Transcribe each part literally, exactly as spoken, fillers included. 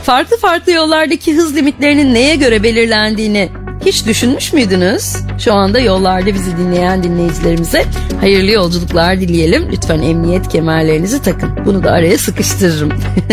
Farklı farklı yollardaki hız limitlerinin neye göre belirlendiğini hiç düşünmüş müydünüz? Şu anda yollarda bizi dinleyen dinleyicilerimize hayırlı yolculuklar dileyelim. Lütfen emniyet kemerlerinizi takın. Bunu da araya sıkıştırırım.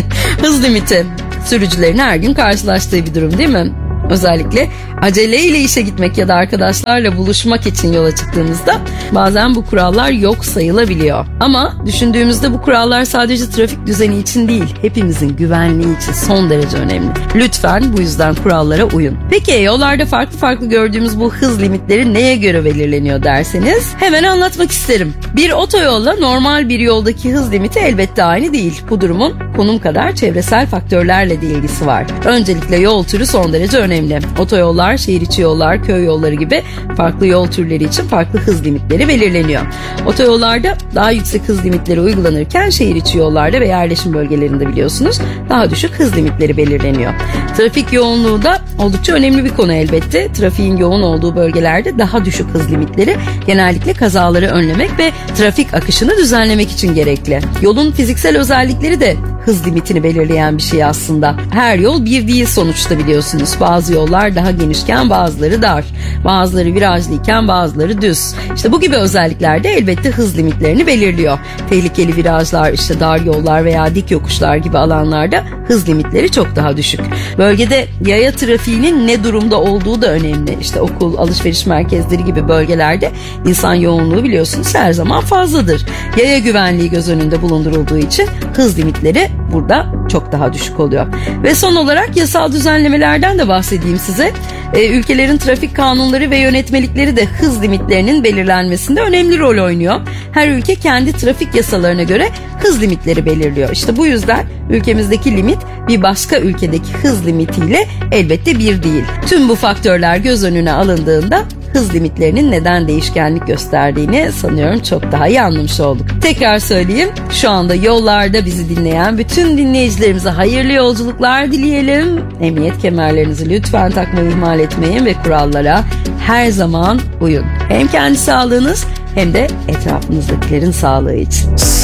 Hız limiti sürücülerin her gün karşılaştığı bir durum, değil mi? Özellikle aceleyle işe gitmek ya da arkadaşlarla buluşmak için yola çıktığımızda bazen bu kurallar yok sayılabiliyor. Ama düşündüğümüzde bu kurallar sadece trafik düzeni için değil, hepimizin güvenliği için son derece önemli. Lütfen bu yüzden kurallara uyun. Peki yollarda farklı farklı gördüğümüz bu hız limitleri neye göre belirleniyor derseniz hemen anlatmak isterim. Bir otoyolla normal bir yoldaki hız limiti elbette aynı değil. Bu durumun konum kadar çevresel faktörlerle de ilgisi var. Öncelikle yol türü son derece önemli. Otoyollar, şehir içi yollar, köy yolları gibi farklı yol türleri için farklı hız limitleri belirleniyor. Otoyollarda daha yüksek hız limitleri uygulanırken şehir içi yollarda ve yerleşim bölgelerinde biliyorsunuz daha düşük hız limitleri belirleniyor. Trafik yoğunluğu da oldukça önemli bir konu elbette. Trafiğin yoğun olduğu bölgelerde daha düşük hız limitleri genellikle kazaları önlemek ve trafik akışını düzenlemek için gerekli. Yolun fiziksel özellikleri de hız limitini belirleyen bir şey aslında. Her yol bir değil sonuçta biliyorsunuz. Bazı yollar daha genişken bazıları dar. Bazıları virajlıyken bazıları düz. İşte bu gibi özellikler de elbette hız limitlerini belirliyor. Tehlikeli virajlar, işte dar yollar veya dik yokuşlar gibi alanlarda hız limitleri çok daha düşük. Bölgede yaya trafiğinin ne durumda olduğu da önemli. İşte okul, alışveriş merkezleri gibi bölgelerde insan yoğunluğu biliyorsunuz her zaman fazladır. Yaya güvenliği göz önünde bulundurulduğu için hız limitleri burada çok daha düşük oluyor. Ve son olarak yasal düzenlemelerden de bahsedeyim size. Ee, ülkelerin trafik kanunları ve yönetmelikleri de hız limitlerinin belirlenmesinde önemli rol oynuyor. Her ülke kendi trafik yasalarına göre hız limitleri belirliyor. İşte bu yüzden ülkemizdeki limit bir başka ülkedeki hız limitiyle elbette bir değil. Tüm bu faktörler göz önüne alındığında hız limitlerinin neden değişkenlik gösterdiğini sanıyorum çok daha iyi anlamış olduk. Tekrar söyleyeyim, şu anda yollarda bizi dinleyen bütün dinleyicilerimize hayırlı yolculuklar dileyelim. Emniyet kemerlerinizi lütfen takmayı ihmal etmeyin ve kurallara her zaman uyun. Hem kendi sağlığınız hem de etrafınızdakilerin sağlığı için.